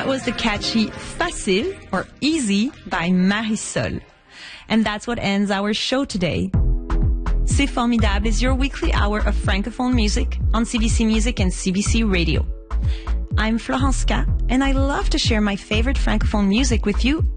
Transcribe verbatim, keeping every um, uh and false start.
That was the catchy Facile or Easy by Marisol. And that's what ends our show today. C'est Formidable is your weekly hour of Francophone music on C B C Music and C B C Radio. I'm Florence K, and I love to share my favorite Francophone music with you